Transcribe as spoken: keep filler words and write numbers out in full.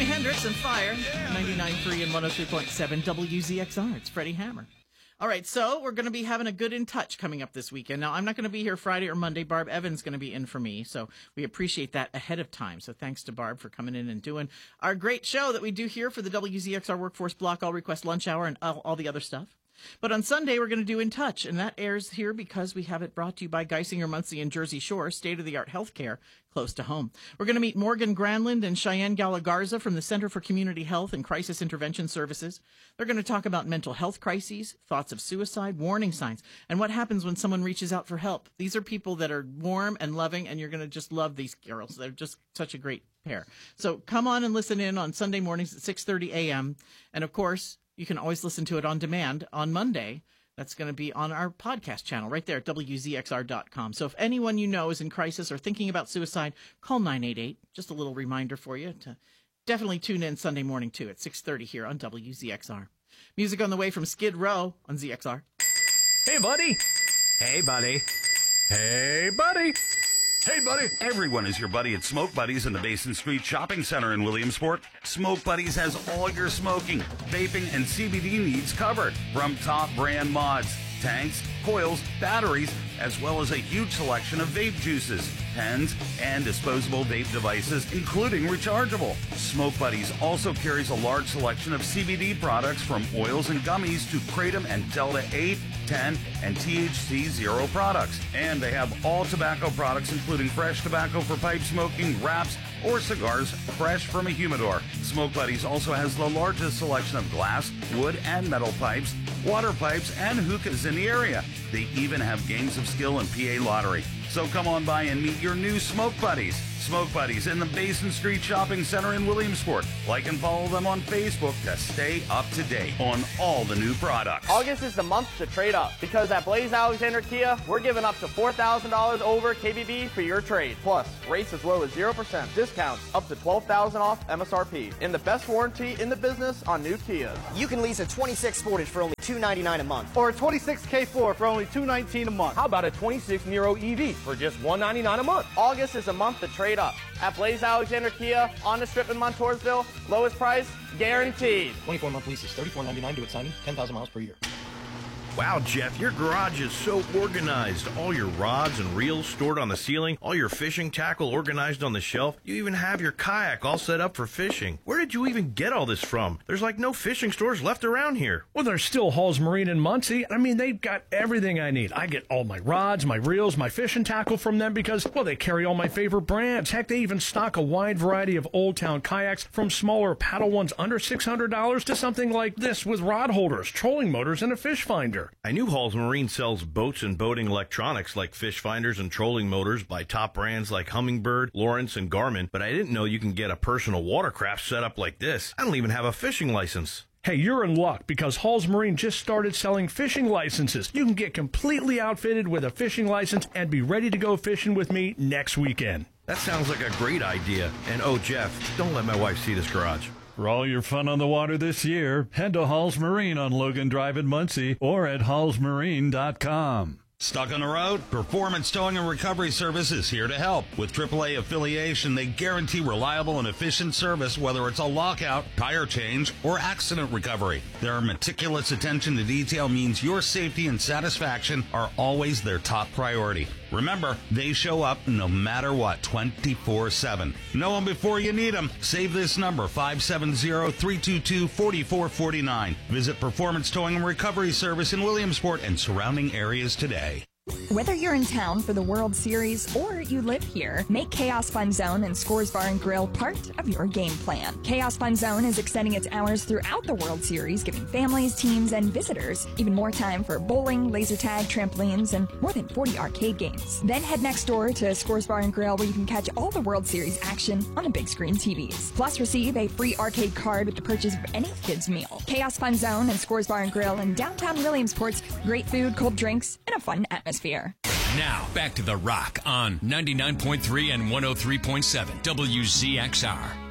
Jimi Hendrix and Fire, ninety-nine point three and one oh three point seven W Z X R. It's Freddie Hammer. All right, so we're going to be having a Good in Touch coming up this weekend. Now, I'm not going to be here Friday or Monday. Barb Evans is going to be in for me, so we appreciate that ahead of time. So thanks to Barb for coming in and doing our great show that we do here for the W Z X R Workforce Block All Request Lunch Hour and all, all the other stuff. But on Sunday, we're going to do In Touch, and that airs here because we have it brought to you by Geisinger, Muncie, and Jersey Shore, state-of-the-art healthcare close to home. We're going to meet Morgan Granlund and Cheyenne Galagarza from the Center for Community Health and Crisis Intervention Services. They're going to talk about mental health crises, thoughts of suicide, warning signs, and what happens when someone reaches out for help. These are people that are warm and loving, and you're going to just love these girls. They're just such a great pair. So come on and listen in on Sunday mornings at six thirty a.m. And, of course, you can always listen to it on demand on Monday. That's going to be on our podcast channel right there at W Z X R dot com. So if anyone you know is in crisis or thinking about suicide, call nine eight eight. Just a little reminder for you to definitely tune in Sunday morning, too, at six thirty here on W Z X R. Music on the way from Skid Row on Z X R. Hey, buddy. Hey, buddy. Hey, buddy. Hey, buddy. Everyone is your buddy at Smoke Buddies in the Basin Street Shopping Center in Williamsport. Smoke Buddies has all your smoking, vaping, and C B D needs covered. From top brand mods, tanks, coils, batteries, as well as a huge selection of vape juices, pens, and disposable vape devices, including rechargeable. Smoke Buddies also carries a large selection of C B D products from oils and gummies to Kratom and Delta eight, ten, and T H C zero products. And they have all tobacco products, including fresh tobacco for pipe smoking, wraps, or cigars fresh from a humidor. Smoke Buddies also has the largest selection of glass, wood, and metal pipes, water pipes, and hookahs in the area. They even have games of skill and P A lottery. So come on by and meet your new Smoke Buddies. Smoke Buddies in the Basin Street Shopping Center in Williamsport. Like and follow them on Facebook to stay up to date on all the new products. August is the month to trade up because at Blaze Alexander Kia, we're giving up to four thousand dollars over K B B for your trade. Plus, rates as low as zero percent, discounts up to twelve thousand dollars off M S R P, and the best warranty in the business on new Kias. You can lease a twenty-six Sportage for only two hundred ninety-nine dollars a month. Or a twenty-six K four for only two hundred nineteen dollars a month. How about a twenty-six Nero E V for just one hundred ninety-nine dollars a month? August is a month to trade up. At Blaze Alexander Kia, on the strip in Montoursville, lowest price, guaranteed. twenty-four month leases, thirty-four ninety-nine, do it signing, ten thousand miles per year. Wow, Jeff, your garage is so organized. All your rods and reels stored on the ceiling, all your fishing tackle organized on the shelf. You even have your kayak all set up for fishing. Where did you even get all this from? There's like no fishing stores left around here. Well, there's still Hall's Marine in Muncie. I mean, they've got everything I need. I get all my rods, my reels, my fishing tackle from them because, well, they carry all my favorite brands. Heck, they even stock a wide variety of Old Town kayaks from smaller paddle ones under six hundred dollars to something like this with rod holders, trolling motors, and a fish finder. I knew Hall's Marine sells boats and boating electronics like fish finders and trolling motors by top brands like Humminbird, Lawrence, and Garmin, but I didn't know you can get a personal watercraft set up like this. I don't even have a fishing license. Hey, you're in luck because Hall's Marine just started selling fishing licenses. You can get completely outfitted with a fishing license and be ready to go fishing with me next weekend. That sounds like a great idea. And oh, Jeff, don't let my wife see this garage. For all your fun on the water this year, head to Hall's Marine on Logan Drive in Muncie or at halls marine dot com. Stuck on the road? Performance Towing and Recovery Service is here to help. With triple A affiliation, they guarantee reliable and efficient service, whether it's a lockout, tire change, or accident recovery. Their meticulous attention to detail means your safety and satisfaction are always their top priority. Remember, they show up no matter what, twenty-four seven. Know them before you need them. Save this number, five seven zero, three two two, four four four nine. Visit Performance Towing and Recovery Service in Williamsport and surrounding areas today. Whether you're in town for the World Series or you live here, make Chaos Fun Zone and Scores Bar and Grill part of your game plan. Chaos Fun Zone is extending its hours throughout the World Series, giving families, teams, and visitors even more time for bowling, laser tag, trampolines, and more than forty arcade games. Then head next door to Scores Bar and Grill where you can catch all the World Series action on the big screen T Vs. Plus receive a free arcade card with the purchase of any kids' meal. Chaos Fun Zone and Scores Bar and Grill in downtown Williamsport's great food, cold drinks, and a fun atmosphere. Now, back to The Rock on ninety-nine point three and one oh three point seven W Z X R.